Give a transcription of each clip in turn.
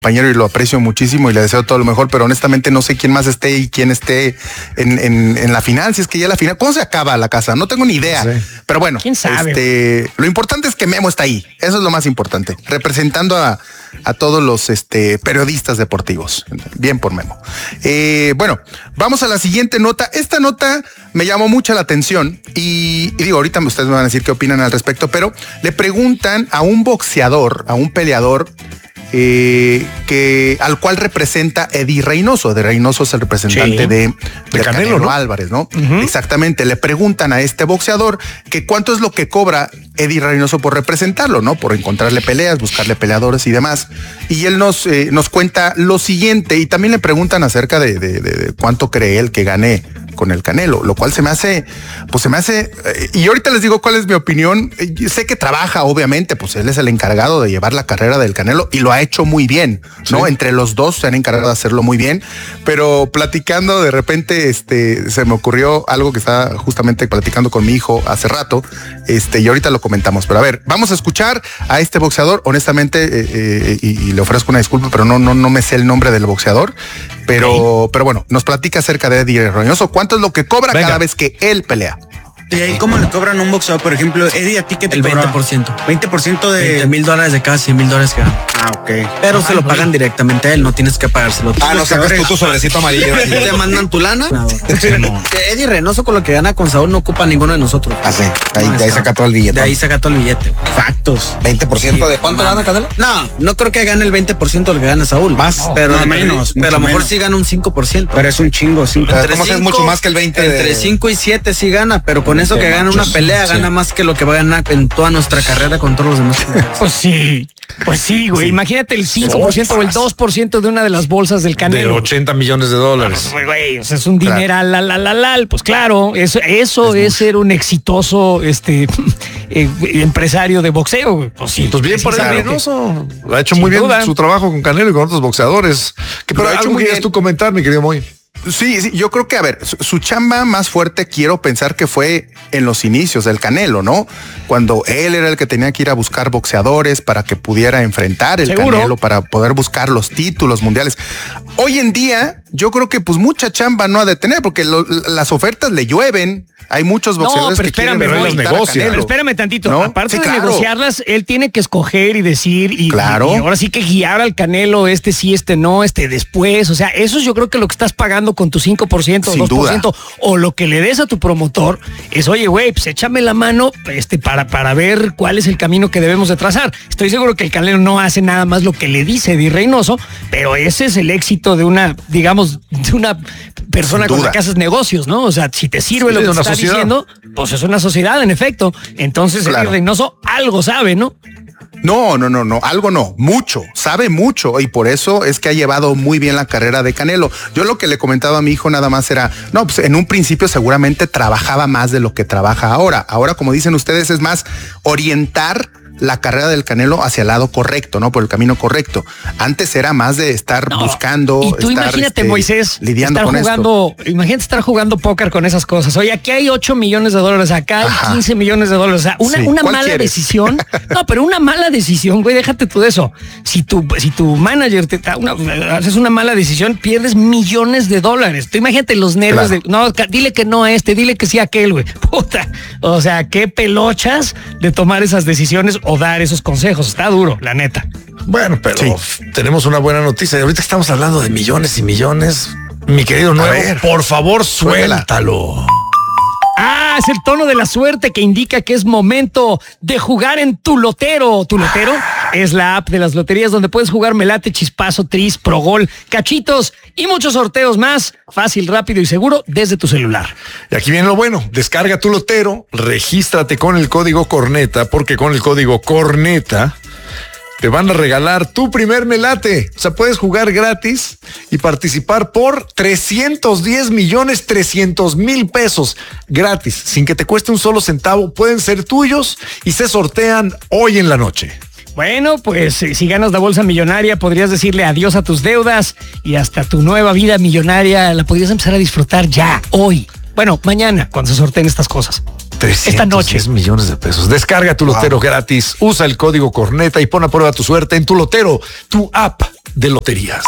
compañero y lo aprecio muchísimo y le deseo todo lo mejor, pero honestamente no sé quién más esté y quién esté en la final, si es que ya la final, ¿cómo se acaba la casa? No tengo ni idea, pero bueno, ¿quién sabe? Lo importante es que Memo está ahí, eso es lo más importante, representando a todos los periodistas deportivos. Bien por Memo. Bueno, vamos a la siguiente nota. Esta nota me llamó mucho la atención y digo, ahorita ustedes me van a decir qué opinan al respecto, pero le preguntan a un boxeador, a un peleador, al cual representa Eddie Reynoso. De Reynoso es el representante de Canelo, ¿no? Álvarez, ¿no? Exactamente. Le preguntan a este boxeador que cuánto es lo que cobra Eddie Reynoso por representarlo, ¿no? Por encontrarle peleas, buscarle peleadores y demás. Y él nos cuenta lo siguiente, y también le preguntan acerca de cuánto cree él que gane con el Canelo, lo cual se me hace, y ahorita les digo cuál es mi opinión. Sé que trabaja, obviamente, pues él es el encargado de llevar la carrera del Canelo y lo ha hecho muy bien, ¿no? Sí. Entre los dos se han encargado de hacerlo muy bien, pero platicando de repente, se me ocurrió algo que estaba justamente platicando con mi hijo hace rato, y ahorita lo comentamos, pero a ver, vamos a escuchar a este boxeador, honestamente, y le ofrezco una disculpa, pero no me sé el nombre del boxeador, pero bueno, nos platica acerca de Eddie Reynoso, cuánto es lo que cobra cada vez que él pelea. ¿Y cómo le cobran a un boxeador? Por ejemplo, Eddie, ¿a ti qué te el cobra? 20%. 20% de... $20,000 de cada $100,000 que gana. Ah, ok. Pero se lo pagan directamente a él, no tienes que pagárselo. No sacas tú tu sobrecito amarillo. ¿Te mandan tu lana? No. Eddie Reynoso con lo que gana con Saúl no ocupa ninguno de nosotros. Ah, sí. De ahí saca todo el billete. De ahí saca todo el billete. Factos. 20% de cuánto gana Canelo. No creo que gane el 20% de lo que gana Saúl. Más. Pero no, menos. Pero a lo mejor sí gana un 5%. Pero es un chingo. ¿Cómo es mucho más que el 20%? Entre 5 y 7 sí gana, pero con eso que gana una pelea, gana más que lo que va a ganar en toda nuestra carrera con todos los demás. Pues sí, güey. Imagínate el 5% o el 2% de una de las bolsas del Canelo. De $80 millones. Güey, o sea, es un dineral, pues claro, eso es ser un exitoso empresario de boxeo, güey. Pues sí. Pues bien por Eddie Reynoso. Ha hecho muy bien su trabajo con Canelo y con otros boxeadores. Pero algo querías tú comentar, mi querido Moy. Sí, yo creo que, a ver, su chamba más fuerte quiero pensar que fue en los inicios del Canelo, ¿no? Cuando él era el que tenía que ir a buscar boxeadores para que pudiera enfrentar el Canelo, para poder buscar los títulos mundiales. Hoy en día, yo creo que pues mucha chamba no ha de tener, porque las ofertas le llueven. Hay muchos boxeadores que quieren los negocios. Pero espérame tantito, ¿no? Aparte de negociarlas, él tiene que escoger y decir, y ahora sí que guiar al Canelo, sí, no, después. O sea, eso es yo creo que lo que estás pagando con tu 5% o 2%, o lo que le des a tu promotor, es, oye, güey, pues échame la mano para ver cuál es el camino que debemos de trazar. Estoy seguro que el Canelo no hace nada más lo que le dice Eddie Reynoso, pero ese es el éxito de una persona con la que haces negocios, ¿no? O sea, si te sirve lo que te está diciendo, pues es una sociedad, en efecto. Entonces, Eddie Reynoso algo sabe, ¿no? No, algo no, mucho, sabe mucho, y por eso es que ha llevado muy bien la carrera de Canelo. Yo lo que le comentaba a mi hijo nada más era, pues en un principio seguramente trabajaba más de lo que trabaja ahora. Ahora, como dicen ustedes, es más orientar la carrera del Canelo hacia el lado correcto, ¿no? Por el camino correcto. Antes era más de estar buscando. Y tú imagínate, Moisés, lidiando con esto. Imagínate estar jugando póker con esas cosas. Oye, aquí hay $8 millones, acá hay $15 millones. O sea, una mala decisión. No, pero una mala decisión, güey, déjate tú de eso. Si tu manager haces una mala decisión, pierdes $millones. Tú imagínate los nervios dile que no a dile que sí a aquel, güey. Puta. O sea, qué pelochas de tomar esas decisiones o dar esos consejos. Está duro, la neta. Bueno, pero tenemos una buena noticia. Ahorita estamos hablando de millones y millones. Mi querido Nuevo, por favor, suéltalo. Es el tono de la suerte que indica que es momento de jugar en Tu Lotero. Tu Lotero es la app de las loterías donde puedes jugar Melate, Chispazo, Tris, Progol, Cachitos y muchos sorteos más. Fácil, rápido y seguro desde tu celular. Y aquí viene lo bueno. Descarga Tu Lotero, regístrate con el código Corneta, porque con el código Corneta te van a regalar tu primer melate. O sea, puedes jugar gratis y participar por 310,300,000 pesos gratis, sin que te cueste un solo centavo. Pueden ser tuyos y se sortean hoy en la noche. Bueno, pues si ganas la bolsa millonaria, podrías decirle adiós a tus deudas y hasta tu nueva vida millonaria la podrías empezar a disfrutar ya, hoy. Bueno, mañana, cuando se sorteen estas cosas. esta noche. 10 millones de pesos. Descarga tu lotero gratis. Usa el código Corneta y pon a prueba tu suerte en tu lotero, tu app de loterías.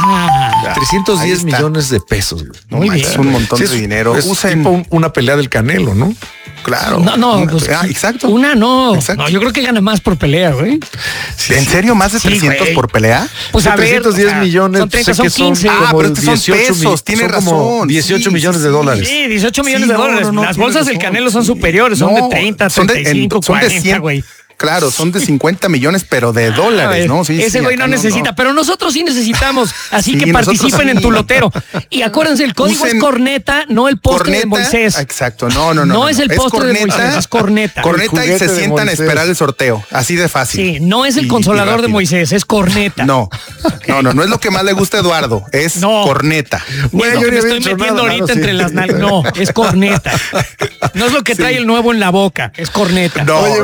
310 millones de pesos. Muy bien. Es un montón de dinero. Usen tipo una pelea del Canelo, ¿no? Claro. No, exacto. Una no. Exacto. No, yo creo que gana más por pelea, güey. ¿En serio más de 300 por pelea? Pues a ver, 310 millones. Son 30, son 15. Pero estos son pesos, tiene razón. 18 millones de dólares. Sí, 18 millones de dólares. Las bolsas del Canelo son superiores, son de 30, 35, 40, güey. Claro, son de 50 millones, pero de dólares, ¿no? Sí, ese güey no necesita, pero nosotros sí necesitamos. Así que participen en tu lotero. Y acuérdense, el código es Corneta, no el postre de Moisés. Exacto, no es el postre de Moisés, es Corneta. Corneta y se sientan a esperar el sorteo, así de fácil. Sí, no es el consolador de Moisés, es Corneta. No es lo que más le gusta a Eduardo, es Corneta. Bueno, yo me estoy metiendo ahorita entre las nalgas. No, es Corneta. No es lo que trae el nuevo en la boca, es Corneta.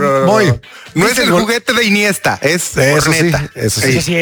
No es el juguete de Iniesta, es Corneta. Eso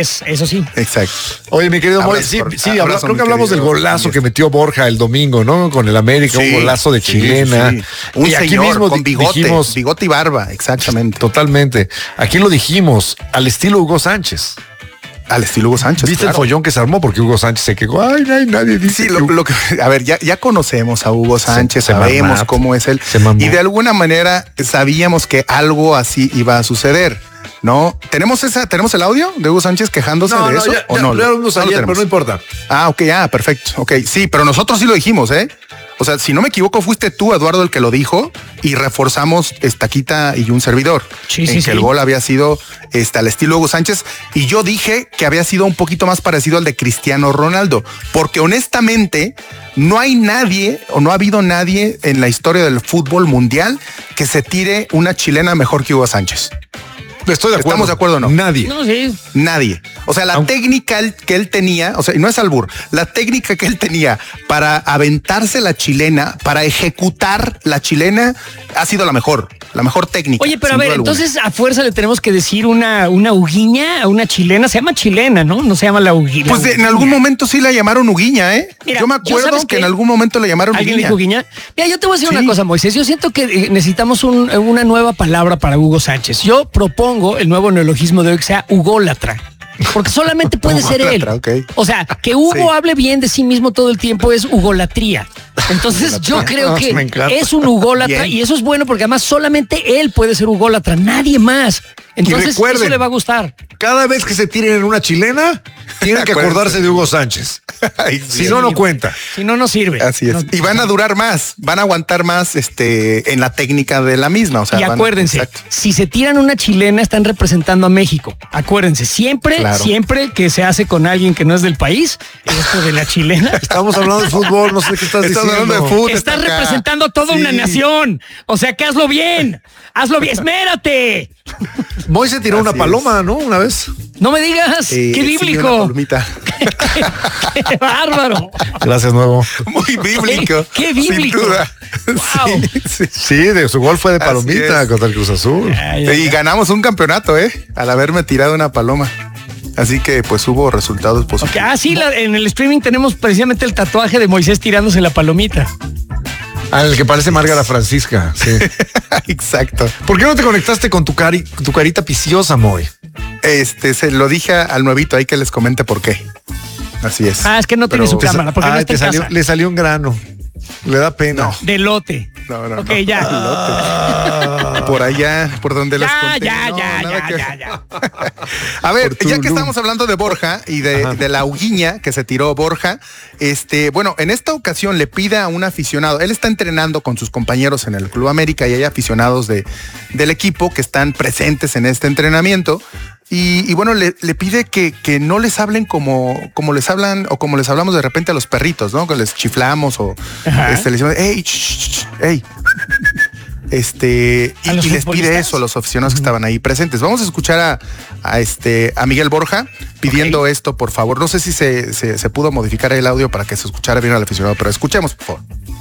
sí. Exacto. Oye, mi querido Moy, creo que hablamos del golazo que metió Borja el domingo, ¿no? Con el América, un golazo de chilena. Sí. Un señor aquí mismo con bigote y barba, exactamente. Totalmente. Aquí lo dijimos, al estilo Hugo Sánchez. Al estilo Hugo Sánchez. ¿Viste el follón que se armó? Porque Hugo Sánchez se quejó. Ay, nadie dice. Sí, a ver, ya conocemos a Hugo Sánchez, sabemos cómo es él. Y de alguna manera sabíamos que algo así iba a suceder, ¿no? ¿Tenemos el audio de Hugo Sánchez quejándose de eso? No, lo vimos ayer, pero no importa. Perfecto. Ok, sí, pero nosotros sí lo dijimos, ¿eh? O sea, si no me equivoco, fuiste tú, Eduardo, el que lo dijo y reforzamos Estaquita y un servidor. Sí. El gol había sido al estilo Hugo Sánchez y yo dije que había sido un poquito más parecido al de Cristiano Ronaldo, porque honestamente no hay nadie o no ha habido nadie en la historia del fútbol mundial que se tire una chilena mejor que Hugo Sánchez. Estoy de acuerdo. ¿Estamos de acuerdo o no? Nadie. No, sí. Nadie. O sea, la técnica que él tenía, o sea, y no es albur, la técnica que él tenía para aventarse la chilena, para ejecutar la chilena, ha sido la mejor técnica. Oye, pero a ver, entonces a fuerza le tenemos que decir una huguiña a una chilena. Se llama chilena, ¿no? No se llama la huguiña. Pues en algún momento sí la llamaron huguiña, ¿eh? Mira, yo me acuerdo que en algún momento le llamaron ¿alguien dijo huguiña? Mira, yo te voy a decir una cosa, Moisés. Yo siento que necesitamos una nueva palabra para Hugo Sánchez. Yo propongo el nuevo neologismo de hoy que sea hugólatra. Porque solamente puede ser él. Okay. O sea, que Hugo hable bien de sí mismo todo el tiempo es hugolatría. Entonces yo creo que es un hugólatra y eso es bueno porque además solamente él puede ser hugólatra, nadie más. Entonces eso le va a gustar. Cada vez que se tiren en una chilena, tienen que acordarse de Hugo Sánchez. Si no cuenta. Si no sirve. Así es. Y van a durar más, van a aguantar más en la técnica de la misma. O sea, y acuérdense, si se tiran una chilena, están representando a México. Acuérdense, siempre que se hace con alguien que no es del país, esto de la chilena. Estamos hablando de fútbol, no sé qué estás diciendo. Hablando de fútbol. Estás representando a toda una nación. O sea que hazlo bien. ¡Esmérate! Moy se tiró una paloma, ¿no? Una vez. No me digas. ¡Qué bíblico! ¡Qué bárbaro! Gracias, Nuevo. Muy bíblico. ¡Qué bíblico! Sin duda. Wow. Sí, de su gol fue de palomita contra el Cruz Azul. Y ganamos un campeonato, al haberme tirado una paloma. Así que pues hubo resultados positivos. Sí, en el streaming tenemos precisamente el tatuaje de Moisés tirándose la palomita. El que parece Márgara Francisca, sí. Exacto. ¿Por qué no te conectaste con tu carita piciosa, Moy? Se lo dije al nuevito ahí que les comente por qué. Así es. Es que no tiene su cámara, porque no está en casa. Le salió un grano. Le da pena. No. De lote. No. Ok, ya. Por allá, por donde les conté. Ya. A ver, ya que estamos hablando de Borja y de la huguiña que se tiró Borja, bueno, en esta ocasión le pide a un aficionado, él está entrenando con sus compañeros en el Club América y hay aficionados del equipo que están presentes en este entrenamiento. Y bueno, le pide que no les hablen como les hablan o como les hablamos de repente a los perritos, ¿no? Que les chiflamos o les decimos, ¡ey! Y les pide eso a los aficionados que estaban ahí presentes. Vamos a escuchar a Miguel Borja pidiendo esto, por favor. No sé si se pudo modificar el audio para que se escuchara bien al aficionado, pero escuchemos, por favor.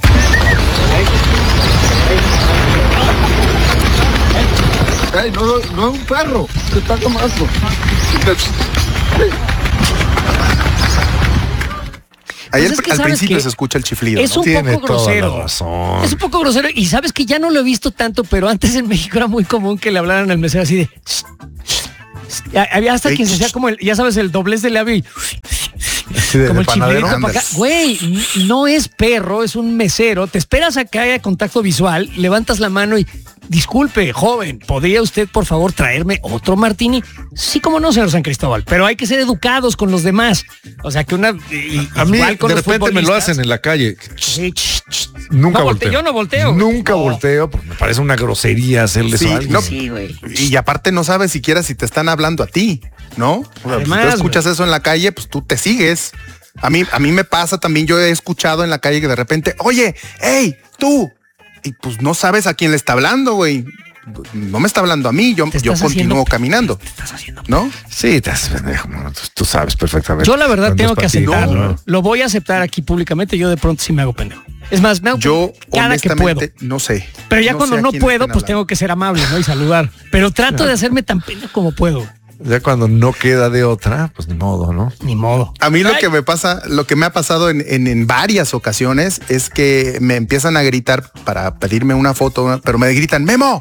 Ay, no es un perro, te está tomando. Ahí al principio se escucha el chiflido. Es un poco grosero. Es un poco grosero. Y sabes que ya no lo he visto tanto, pero antes en México era muy común que le hablaran al mesero así de... Había hasta quien se hacía como ya sabes, el doblez del labio y... como el chiflidito para acá. Güey, no es perro, es un mesero. Te esperas a que haya contacto visual, levantas la mano y... Disculpe, joven, ¿podría usted por favor traerme otro martini? Sí, como no, señor San Cristóbal, pero hay que ser educados con los demás. O sea, que a mí de repente me lo hacen en la calle. Nunca volteo. Yo no volteo. Nunca volteo, porque me parece una grosería hacerle eso a alguien. Sí, güey. Y aparte no sabes siquiera si te están hablando a ti, ¿no? O sea, Además, si tú escuchas eso en la calle, pues tú te sigues. A mí me pasa también, yo he escuchado en la calle que de repente, oye, hey, tú. Y pues no sabes a quién le está hablando, güey. No me está hablando a mí, yo continúo caminando. ¿Qué estás haciendo? ¿No? Sí, tú sabes perfectamente. Yo la verdad tengo que aceptarlo. No. Lo voy a aceptar aquí públicamente, yo de pronto sí me hago pendejo. Es más, me hago cada que puedo. No sé. Pero ya cuando no puedo, pues tengo que ser amable, ¿no? Y saludar. Pero trato de hacerme tan pendejo como puedo. Ya cuando no queda de otra, pues ni modo, ¿no? Ni modo. A mí lo que me ha pasado en varias ocasiones es que me empiezan a gritar para pedirme una foto, pero me gritan, Memo.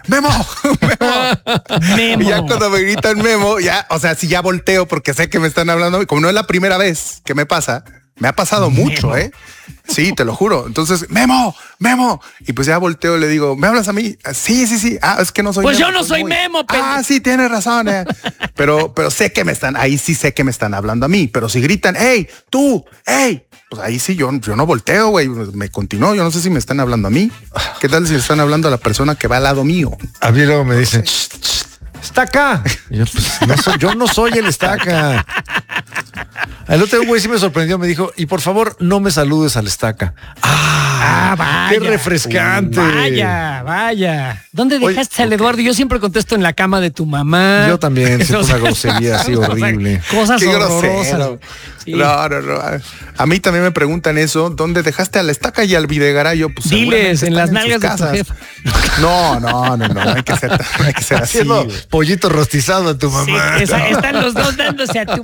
Y ya cuando me gritan Memo, ya, o sea, si ya volteo porque sé que me están hablando, y como no es la primera vez que me pasa, me ha pasado mucho, Sí, te lo juro. Entonces, Memo. Y pues ya volteo y le digo, ¿me hablas a mí? Sí. Ah, es que no soy Pues Memo, yo no soy Memo, pendejo. Ah, sí, tienes razón. Pero sé que ahí sí sé que me están hablando a mí. Pero si gritan, hey, tú, hey, pues ahí sí yo no volteo, güey. Me continúo. Yo no sé si me están hablando a mí. ¿Qué tal si están hablando a la persona que va al lado mío? A mí luego me dicen, está acá. Y yo no soy el estaca. El otro güey sí me sorprendió, me dijo, y por favor no me saludes al estaca. Vaya. Qué refrescante. Vaya. ¿Dónde dejaste al Eduardo? Yo siempre contesto en la cama de tu mamá. Yo también, siento una grosería así horrible. Cosas horrorosas. Sí. No. A mí también me preguntan eso, ¿dónde dejaste al estaca y al Videgaray? Yo, pues, diles, en las nalgas de tu jefe. No, hay que ser así. Pollito rostizado a tu mamá. Sí, están los dos dándose a tu...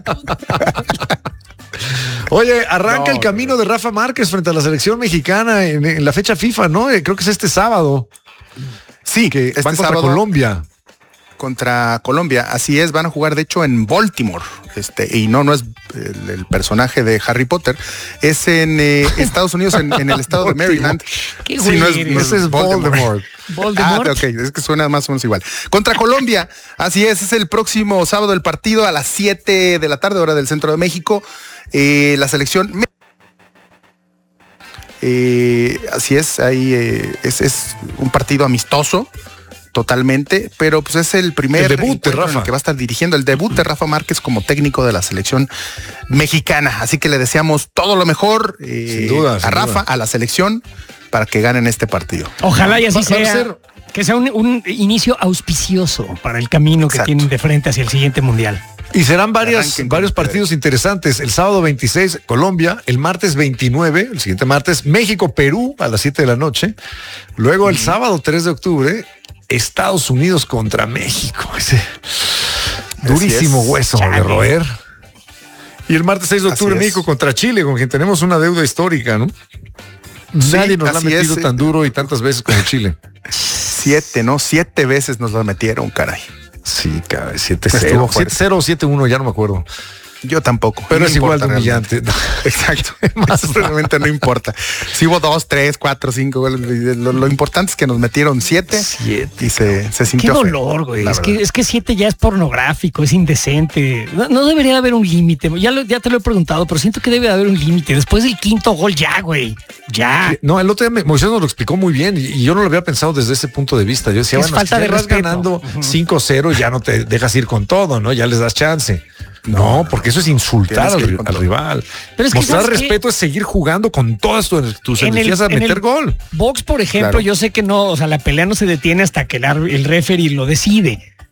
Oye, arranca el camino de Rafa Márquez frente a la selección mexicana en la fecha FIFA, ¿no? Creo que es este sábado. Sí, que este van contra Colombia. Contra Colombia, así es, van a jugar de hecho en Baltimore, y no es el personaje de Harry Potter, es en Estados Unidos, en el estado de Maryland. ¿Qué güey? Ese es Voldemort. Ok, es que suena más o menos igual. Contra Colombia, así es el próximo sábado el partido a las 7 de la tarde, hora del centro de México. La selección... así es, ahí es un partido amistoso. Totalmente, pero pues es el primer debut de Rafa, que va a estar dirigiendo el debut de Rafa Márquez como técnico de la selección mexicana. Así que le deseamos todo lo mejor a Rafa, a la selección, para que ganen este partido. Ojalá y así sea. Que sea un inicio auspicioso para el camino que tienen de frente hacia el siguiente mundial. Y serán varios partidos interesantes. El sábado 26, Colombia. El martes 29, el siguiente martes, México-Perú a las 7 de la noche. Luego el sábado 3 de octubre, Estados Unidos contra México. Ese durísimo hueso de roer. Y el martes 6 de octubre, México contra Chile, con quien tenemos una deuda histórica, ¿no? Nadie nos la ha metido tan duro y tantas veces como Chile. 7 veces nos lo metieron, caray. Sí, caray, 7-0. 7-0 o 7-1, ya no me acuerdo. Yo tampoco. Pero es igual de humillante. Exacto. Realmente no importa. Si hubo 2, 3, 4, 5, lo importante es que nos metieron 7 y se sintió. Qué dolor, güey. Es que 7 ya es pornográfico, es indecente. No debería haber un límite. Ya te lo he preguntado, pero siento que debe haber un límite. Después del 5º gol, ya, güey. Ya. No, el otro día Moisés nos lo explicó muy bien y yo no lo había pensado desde ese punto de vista. Yo decía, es falta de respeto. Ganando 5-0, ya no te dejas ir con todo, ¿no? Ya les das chance. No, porque eso es insultar al rival. Pero es que mostrar respeto es seguir jugando con todas tus energías a meter gol. Box, por ejemplo, yo sé que no, o sea, la pelea no se detiene hasta que el referee lo decide.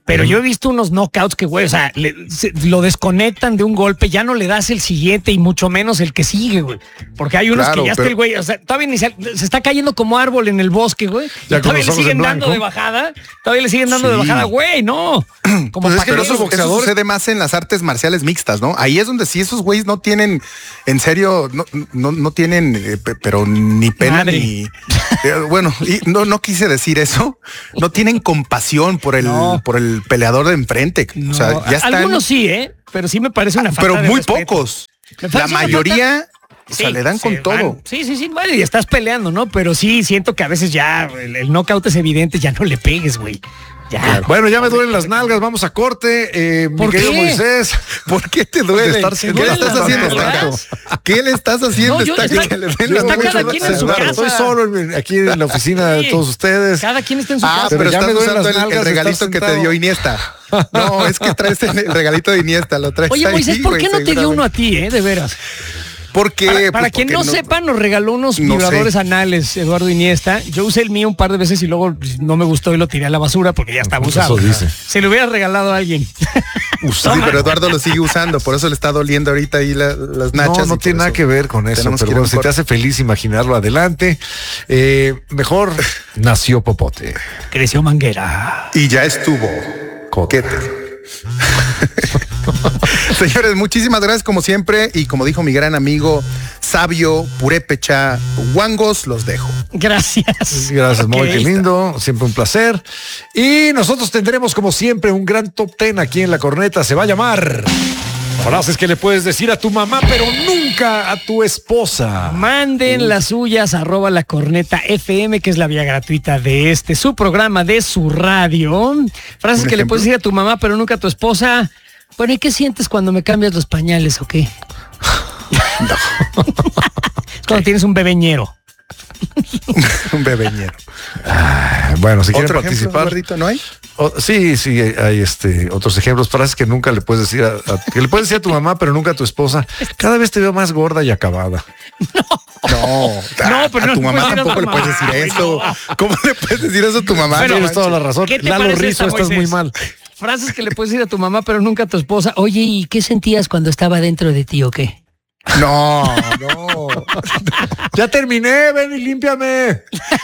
Pero yo he visto unos knockouts que, güey, o sea, lo desconectan de un golpe, ya no le das el siguiente y mucho menos el que sigue, güey. Porque hay unos que ya está el güey, o sea, todavía ni se está cayendo como árbol en el bosque, güey. Todavía le siguen dando de bajada. Todavía le siguen dando de bajada, güey, no. Como pues pero eso sucede más en las artes marciales mixtas, ¿no? Ahí es donde sí esos güeyes no tienen, en serio, no tienen, pero ni pena ni... bueno, y no quise decir eso. No tienen compasión por el peleador de enfrente. No. O sea, ya están... Algunos sí, pero sí me parece una falta pero de muy respeto. Pocos. La mayoría... O sea, le dan con todo. Sí, bueno, y estás peleando, ¿no? Pero sí, siento que a veces ya el knockout es evidente, ya no le pegues, güey. Ya. Claro. Bueno, ya me duelen las nalgas, vamos a corte. ¿Por qué? Moisés, ¿por qué te duele? ¿Qué le estás haciendo? ¿Qué le estás haciendo? No, está cada quien en su casa. Estoy solo aquí en la oficina de todos ustedes. Cada quien está en su casa. Pero estás usando el regalito que te dio Iniesta. No, es que traes el regalito de Iniesta, lo traes. Oye, Moisés, ¿por qué no te dio uno a ti, de veras? Porque para quien no sepa, nos regaló unos vibradores anales Eduardo Iniesta. Yo usé el mío un par de veces y luego no me gustó y lo tiré a la basura porque ya estaba usado. Se lo hubiera regalado a alguien. Sí, pero Eduardo lo sigue usando, por eso le está doliendo ahorita ahí las nachas. No tiene nada que ver con eso, pero bueno, si te hace feliz imaginarlo, adelante. Mejor nació Popote. Creció Manguera. Y ya estuvo Coquete. Señores, muchísimas gracias como siempre y como dijo mi gran amigo Sabio Purépecha Huangos, los dejo. Gracias. Gracias, Moy, qué lindo, siempre un placer. Y nosotros tendremos como siempre un gran top 10 aquí en La Corneta, se va a llamar frases que le puedes decir a tu mamá pero nunca a tu esposa. Manden las suyas @La Corneta FM, que es la vía gratuita de su programa, de su radio. Frases que le puedes decir a tu mamá pero nunca a tu esposa. Bueno, ¿y qué sientes cuando me cambias los pañales o qué? No. Cuando tienes un bebeñero. Un bebeñero. Bueno, si quieren participar. Gordito, ¿no hay? Sí, hay otros ejemplos, frases que nunca le puedes decir que le puedes decir a tu mamá, pero nunca a tu esposa. Cada vez te veo más gorda y acabada. No, pero a tu mamá tampoco le puedes decir eso. ¿Cómo le puedes decir eso a tu mamá? Bueno, tienes toda la razón. Lalo Rizzo, estás muy mal. Frases que le puedes decir a tu mamá, pero nunca a tu esposa. Oye, ¿y qué sentías cuando estaba dentro de ti o qué? No. Ya terminé, ven y límpiame.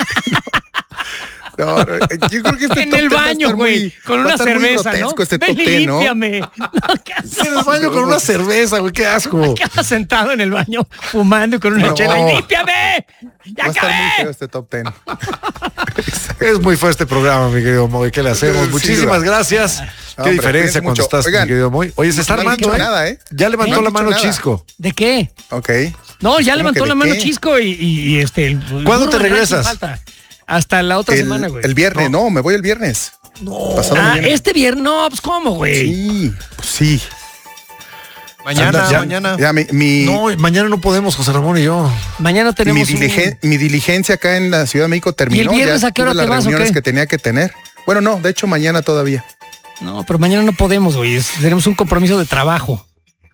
No, yo creo que en el baño, güey, con una cerveza, ¿no? Ven y límpiame. En el baño con una cerveza, güey, qué asco. Quedas sentado en el baño fumando con una chela y límpiame. ¡Ya acabé! Va a estar muy feo este top 10. Es muy feo este programa, mi querido Moy. ¿Qué le hacemos? Muchísimas gracias. Qué diferencia cuando estás, mi querido Moy. Oye, se está armando, nada, Ya levantó la mano Chisco. ¿De qué? Ok. No, ya levantó la mano Chisco y ¿Cuándo te regresas? Hasta la otra semana, güey. El viernes, no, me voy el viernes. No. Este viernes, no, pues ¿cómo, güey? Sí, pues sí. Mañana. Ya No, mañana no podemos, José Ramón y yo. Mañana tenemos mi diligencia acá en la Ciudad de México terminó. ¿Y el viernes a qué hora te vas, las reuniones que tenía que tener. Bueno, no, de hecho mañana todavía. No, pero mañana no podemos, güey. Tenemos un compromiso de trabajo.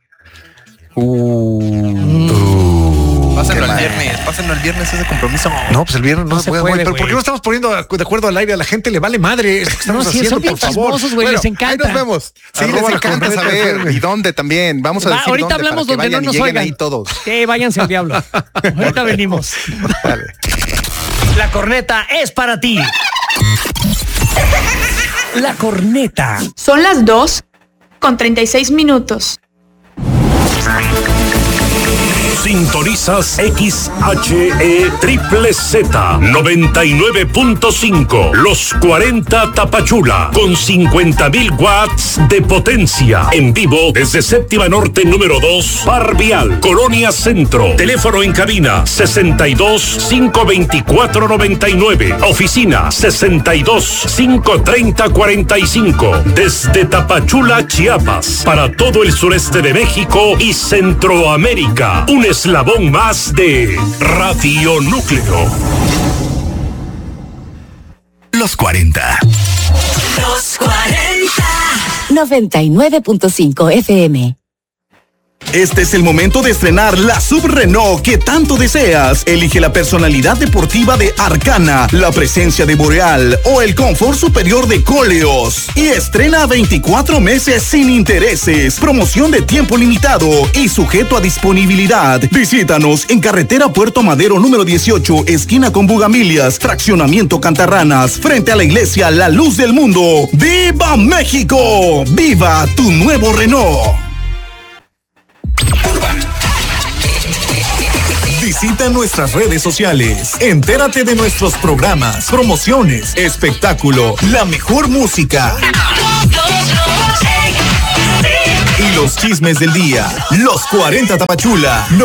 Pásenlo el viernes ese compromiso. No, pues el viernes no se puede. ¿Pero por qué no estamos poniendo de acuerdo al aire? A la gente le vale madre esto que estamos haciendo, por favor. Güey, les encanta. Ahí nos vemos. Sí, les encanta saber. ¿Y dónde también? Vamos a decir ahorita dónde hablamos para que donde vayan no nos y lleguen oigan. ahí todos. Váyanse al diablo. Ahorita venimos. Dale. La corneta es para ti. La corneta. Son las 2:36. Sintonizas XHE Triple Z 99.5 Los 40 Tapachula con 50,000 watts de potencia en vivo desde Séptima Norte número 2 Parvial, Colonia Centro. Teléfono en cabina 62-524-99. Oficina 62-530-45. Desde Tapachula, Chiapas, para todo el sureste de México y Centroamérica. Un eslabón más de Radio Núcleo. Los 40. Los 40. 99.5 FM. Este es el momento de estrenar la sub Renault que tanto deseas. Elige la personalidad deportiva de Arcana, la presencia de Boreal o el confort superior de Coleos. Y estrena 24 meses sin intereses. Promoción de tiempo limitado y sujeto a disponibilidad. Visítanos en carretera Puerto Madero número 18, esquina con Bugambilias, fraccionamiento Cantarranas, frente a la iglesia La Luz del Mundo. ¡Viva México! ¡Viva tu nuevo Renault! Visita nuestras redes sociales. Entérate de nuestros programas, promociones, espectáculo, la mejor música y los chismes del día. Los 40 Tapachula.